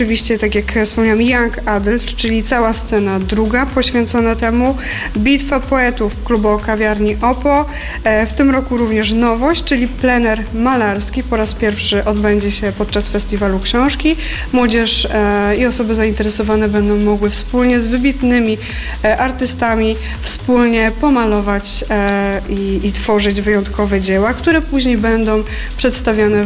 Oczywiście, tak jak wspomniałam, Young Adult, czyli cała scena druga poświęcona temu. Bitwa poetów w klubu kawiarni OPO. W tym roku również nowość, czyli plener malarski. Po raz pierwszy odbędzie się podczas festiwalu książki. Młodzież i osoby zainteresowane będą mogły wspólnie z wybitnymi artystami wspólnie pomalować i tworzyć wyjątkowe dzieła, które później będą przedstawiane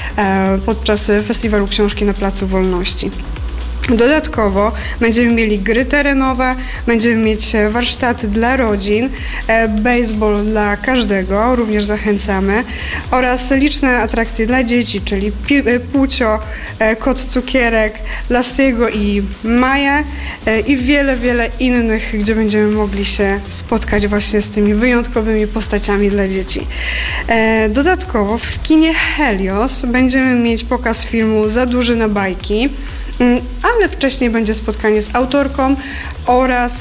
podczas festiwalu książki na Placu Wolności. Dodatkowo będziemy mieli gry terenowe, będziemy mieć warsztaty dla rodzin, baseball dla każdego, również zachęcamy, oraz liczne atrakcje dla dzieci, czyli Pucio, Kot Cukierek, Lasiego i Maję i wiele, wiele innych, gdzie będziemy mogli się spotkać właśnie z tymi wyjątkowymi postaciami dla dzieci. Dodatkowo w kinie Helios będziemy mieć pokaz filmu Za duży na bajki, ale wcześniej będzie spotkanie z autorką oraz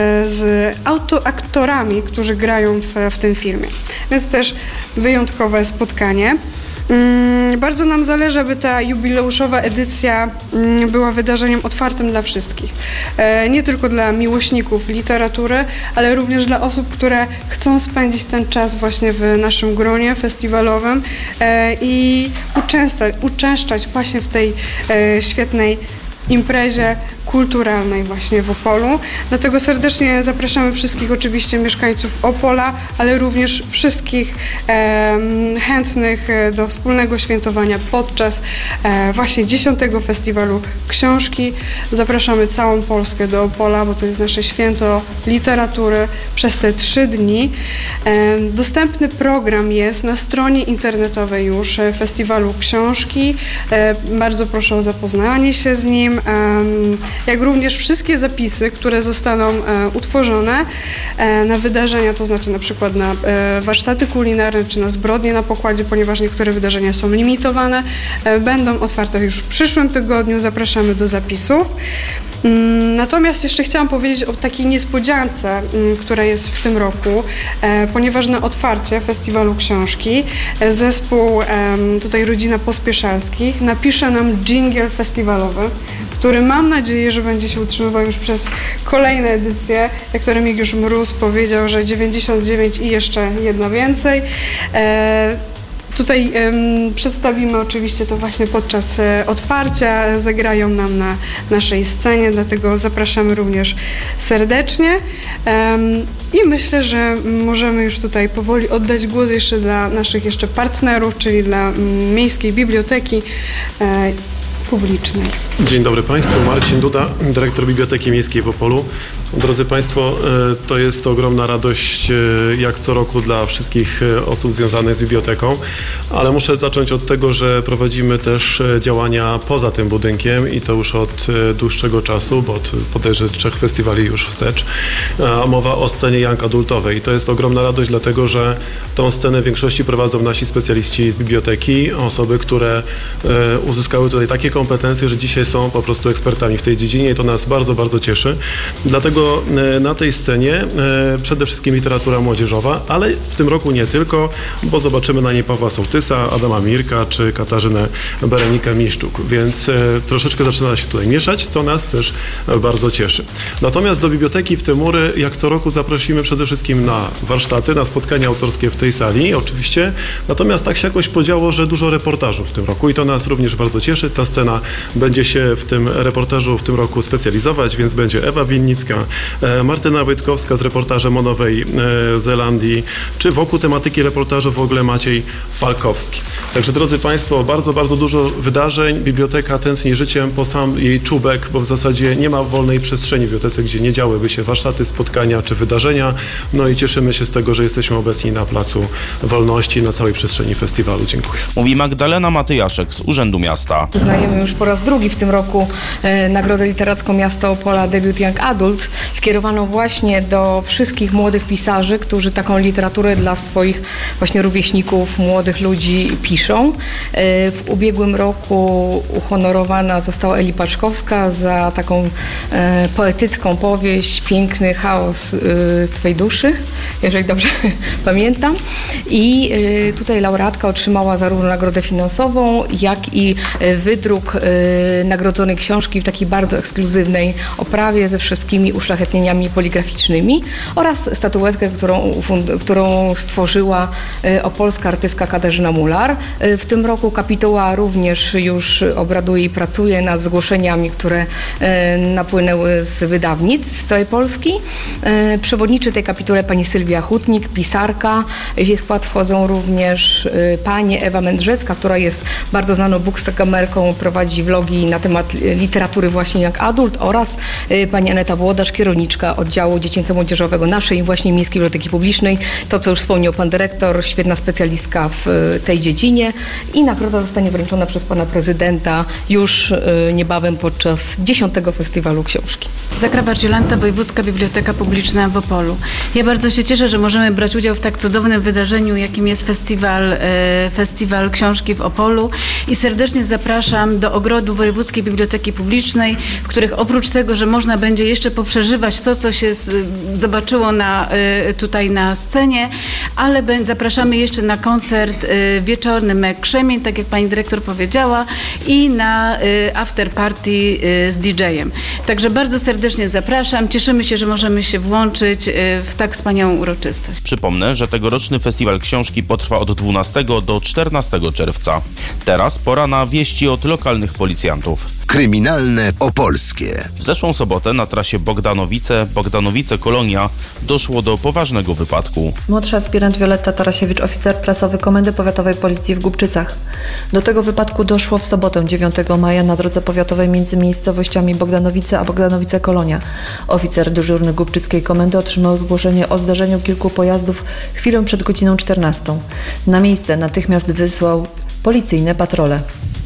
z aktorami, którzy grają w tym filmie. Więc też wyjątkowe spotkanie. Bardzo nam zależy, aby ta jubileuszowa edycja była wydarzeniem otwartym dla wszystkich. Nie tylko dla miłośników literatury, ale również dla osób, które chcą spędzić ten czas właśnie w naszym gronie festiwalowym i uczęszczać właśnie w tej świetnej imprezie kulturalnej właśnie w Opolu. Dlatego serdecznie zapraszamy wszystkich oczywiście mieszkańców Opola, ale również wszystkich chętnych do wspólnego świętowania podczas właśnie 10. Festiwalu Książki. Zapraszamy całą Polskę do Opola, bo to jest nasze święto literatury przez te 3 dni. Dostępny program jest na stronie internetowej już Festiwalu Książki. Bardzo proszę o zapoznanie się z nim, jak również wszystkie zapisy, które zostaną utworzone na wydarzenia, to znaczy na przykład na warsztaty kulinarne czy na zbrodnie na pokładzie, ponieważ niektóre wydarzenia są limitowane, będą otwarte już w przyszłym tygodniu. Zapraszamy do zapisów. Natomiast jeszcze chciałam powiedzieć o takiej niespodziance, która jest w tym roku, ponieważ na otwarcie Festiwalu Książki zespół, tutaj rodzina Pospieszalskich, napisze nam dżingiel festiwalowy, który mam nadzieję, że będzie się utrzymywał już przez kolejne edycje, jak to Remigiusz Mróz powiedział, że 99 i jeszcze jedna więcej. Tutaj przedstawimy oczywiście to właśnie podczas otwarcia, zagrają nam na naszej scenie, dlatego zapraszamy również serdecznie i myślę, że możemy już tutaj powoli oddać głos jeszcze dla naszych jeszcze partnerów, czyli dla Miejskiej Biblioteki Publicznej. Dzień dobry Państwu, Marcin Duda, dyrektor Biblioteki Miejskiej w Opolu. Drodzy Państwo, to jest ogromna radość jak co roku dla wszystkich osób związanych z biblioteką, ale muszę zacząć od tego, że prowadzimy też działania poza tym budynkiem i to już od dłuższego czasu, bo od bodajże 3 festiwali już wstecz. Mowa o scenie young adultowej. To jest ogromna radość, dlatego że tą scenę w większości prowadzą nasi specjaliści z biblioteki, osoby, które uzyskały tutaj takie kompetencje, że dzisiaj są po prostu ekspertami w tej dziedzinie i to nas bardzo, bardzo cieszy. Dlatego na tej scenie przede wszystkim literatura młodzieżowa, ale w tym roku nie tylko, bo zobaczymy na niej Pawła Sołtysa, Adama Mirka czy Katarzynę Berenikę-Miszczuk, więc troszeczkę zaczyna się tutaj mieszać, co nas też bardzo cieszy. Natomiast do biblioteki w te mury, jak co roku, zaprosimy przede wszystkim na warsztaty, na spotkania autorskie w tej sali oczywiście, natomiast tak się jakoś podziało, że dużo reportażów w tym roku i to nas również bardzo cieszy. Ta scena będzie się w tym reportażu w tym roku specjalizować, więc będzie Ewa Winnicka, Martyna Wojtkowska z reportażem o Nowej Zelandii, czy wokół tematyki reportażu w ogóle Maciej Falkowski. Także drodzy Państwo, bardzo, bardzo dużo wydarzeń. Biblioteka tętni życiem po sam jej czubek, bo w zasadzie nie ma wolnej przestrzeni w bibliotece, gdzie nie działyby się warsztaty, spotkania czy wydarzenia. No i cieszymy się z tego, że jesteśmy obecni na Placu Wolności, na całej przestrzeni festiwalu. Dziękuję. Mówi Magdalena Matyjaszek z Urzędu Miasta. Uznajemy już po raz drugi w tym roku Nagrodę Literacką Miasta Opola Debiut Young Adult, skierowaną właśnie do wszystkich młodych pisarzy, którzy taką literaturę dla swoich właśnie rówieśników, młodych ludzi piszą. W ubiegłym roku uhonorowana została Eli Paczkowska za taką poetycką powieść Piękny chaos Twej duszy, jeżeli dobrze pamiętam. I tutaj laureatka otrzymała zarówno nagrodę finansową, jak i wydruk nagrodzonej książki w takiej bardzo ekskluzywnej oprawie ze wszystkimi uszlachetnieniami poligraficznymi oraz statuetkę, którą stworzyła opolska artystka Katarzyna Mular. W tym roku kapituła również już obraduje i pracuje nad zgłoszeniami, które napłynęły z wydawnictw z całej Polski. Przewodniczy tej kapitule pani Sylwia Hutnik, pisarka. W jej skład wchodzą również pani Ewa Mędrzecka, która jest bardzo znaną bookstagramerką, prowadzi vlogi na temat literatury właśnie jak adult, oraz pani Aneta Włodacz, kierowniczka oddziału dziecięco-młodzieżowego naszej właśnie Miejskiej Biblioteki Publicznej. To, co już wspomniał pan dyrektor, świetna specjalistka w tej dziedzinie i nagroda zostanie wręczona przez pana prezydenta już niebawem podczas 10. Festiwalu Książki. Zakrawacz Jolanta, Wojewódzka Biblioteka Publiczna w Opolu. Ja bardzo się cieszę, że możemy brać udział w tak cudownym wydarzeniu, jakim jest Festiwal Książki w Opolu i serdecznie zapraszam do ogrodu Wojewódzkiej Biblioteki Publicznej, w których oprócz tego, że można będzie jeszcze poprzeżywać to, co się zobaczyło tutaj na scenie, ale zapraszamy jeszcze na koncert wieczorny Meg Krzemień, tak jak pani dyrektor powiedziała, i na after party z DJ-em. Także bardzo serdecznie zapraszam. Cieszymy się, że możemy się włączyć w tak wspaniałą uroczystość. Przypomnę, że tegoroczny Festiwal Książki potrwa od 12 do 14 czerwca. Teraz pora na wieści od lokalnych policjantów. Kryminalne opolskie. W zeszłą sobotę na trasie Bogdanowice-Kolonia doszło do poważnego wypadku. Młodszy aspirant Wioletta Tarasiewicz, oficer prasowy Komendy Powiatowej Policji w Głubczycach. Do tego wypadku doszło w sobotę 9 maja na drodze powiatowej między miejscowościami Bogdanowice a Bogdanowice-Kolonia. Oficer dyżurny Głubczyckiej Komendy otrzymał zgłoszenie o zdarzeniu kilku pojazdów chwilę przed godziną 14. Na miejsce natychmiast wysłał policyjne patrole.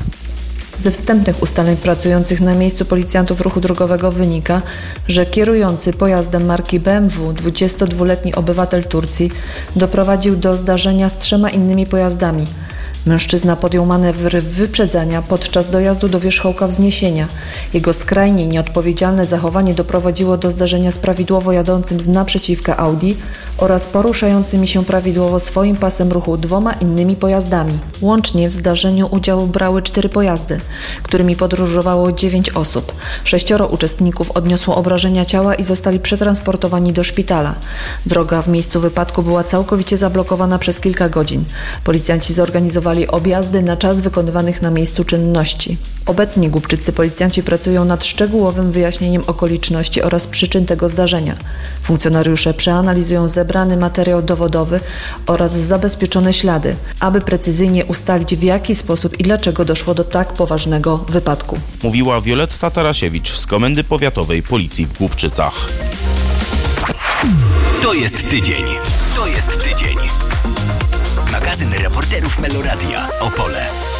Ze wstępnych ustaleń pracujących na miejscu policjantów ruchu drogowego wynika, że kierujący pojazdem marki BMW 22-letni obywatel Turcji doprowadził do zdarzenia z 3 innymi pojazdami. Mężczyzna podjął manewr wyprzedzania podczas dojazdu do wierzchołka wzniesienia. Jego skrajnie nieodpowiedzialne zachowanie doprowadziło do zdarzenia z prawidłowo jadącym z naprzeciwka Audi oraz poruszającymi się prawidłowo swoim pasem ruchu 2 innymi pojazdami. Łącznie w zdarzeniu udział brały 4 pojazdy, którymi podróżowało 9 osób. 6 uczestników odniosło obrażenia ciała i zostali przetransportowani do szpitala. Droga w miejscu wypadku była całkowicie zablokowana przez kilka godzin. Policjanci zorganizowali objazdy na czas wykonywanych na miejscu czynności. Obecnie głubczyccy policjanci pracują nad szczegółowym wyjaśnieniem okoliczności oraz przyczyn tego zdarzenia. Funkcjonariusze przeanalizują zebrany materiał dowodowy oraz zabezpieczone ślady, aby precyzyjnie ustalić, w jaki sposób i dlaczego doszło do tak poważnego wypadku. Mówiła Wioletta Tarasiewicz z Komendy Powiatowej Policji w Głubczycach. To jest tydzień. To jest tydzień. Magazyn reporterów Meloradia Opole.